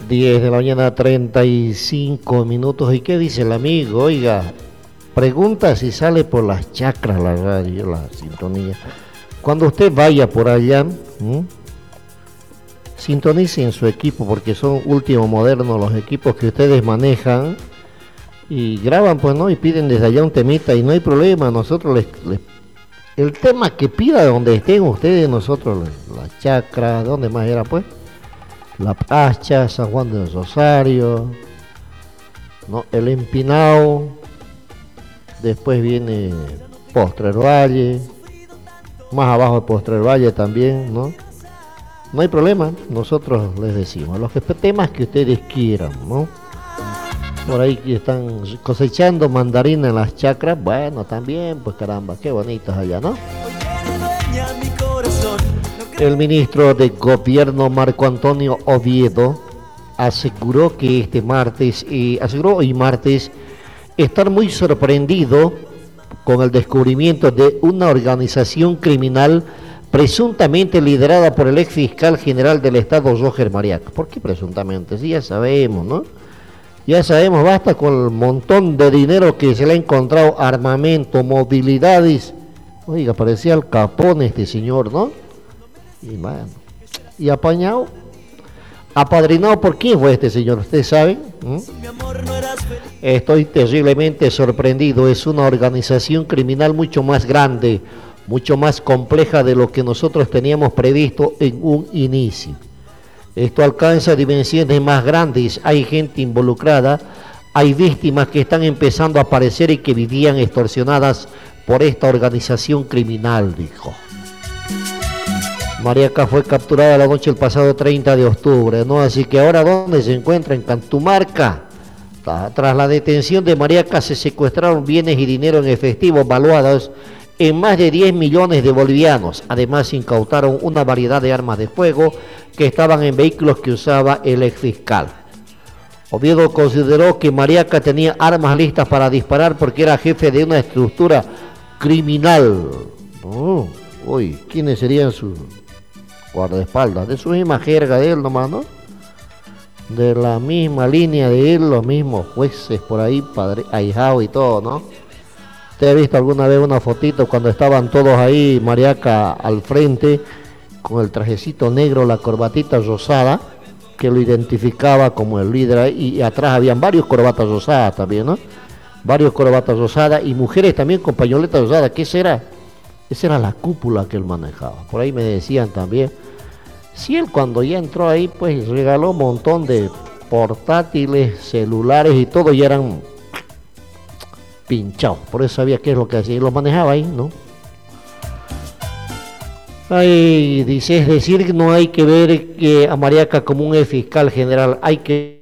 10 de la mañana, 35 minutos. ¿Y qué dice el amigo? Oiga, pregunta si sale por las chacras la radio, la sintonía. Cuando usted vaya por allá, sintonice en su equipo, porque son último modernos los equipos que ustedes manejan y graban, pues, ¿no? Y piden desde allá un temita y no hay problema. Nosotros el tema que pida donde estén ustedes, nosotros, la chacra, ¿dónde más era, pues? La Pacha, San Juan del Rosario, ¿no? El Empinado, después viene Postrer Valle, más abajo de Postrer Valle también, ¿no? No hay problema, nosotros les decimos, los temas que ustedes quieran, ¿no? Por ahí que están cosechando mandarina en las chacras, bueno, también, pues caramba, qué bonitos allá, ¿no? El ministro de Gobierno Marco Antonio Oviedo aseguró que este martes, aseguró hoy martes, estar muy sorprendido con el descubrimiento de una organización criminal presuntamente liderada por el ex fiscal general del Estado, Roger Mariaca. ¿Por qué presuntamente? Sí, ya sabemos, ¿no? Ya sabemos, basta con el montón de dinero que se le ha encontrado, armamento, movilidades. Oiga, parecía el Capone este señor, ¿no? Y bueno, y apañado, apadrinado por quién fue este señor, ¿ustedes saben? Estoy terriblemente sorprendido, es una organización criminal mucho más grande, mucho más compleja de lo que nosotros teníamos previsto en un inicio. Esto alcanza dimensiones más grandes, hay gente involucrada, hay víctimas que están empezando a aparecer y que vivían extorsionadas por esta organización criminal, dijo. Mariaca fue capturada la noche del pasado 30 de octubre, ¿no? Así que ahora, ¿dónde se encuentra? En Cantumarca. Tras la detención de Mariaca se secuestraron bienes y dinero en efectivo valuados en más de 10 millones de bolivianos. Además, se incautaron una variedad de armas de fuego que estaban en vehículos que usaba el exfiscal. Oviedo consideró que Mariaca tenía armas listas para disparar porque era jefe de una estructura criminal. Uy, ¿quiénes serían sus guardaespaldas? De su misma jerga de él nomás, ¿no? De la misma línea de él, los mismos jueces por ahí, padre, ahijado y todo, ¿no? ¿Usted ha visto alguna vez una fotito cuando estaban todos ahí, Mariaca al frente, con el trajecito negro, la corbatita rosada, que lo identificaba como el líder, y atrás habían varios corbatas rosadas también, ¿no? Varios corbatas rosadas y mujeres también con pañoletas rosadas. ¿Qué será? Esa era la cúpula que él manejaba. Por ahí me decían también, si él cuando ya entró ahí, pues regaló un montón de portátiles, celulares y todo, y eran pinchados. Por eso sabía qué es lo que hacía y lo manejaba ahí, ¿no? Ay, dice, es decir, no hay que ver a Mariaca como un fiscal general, hay que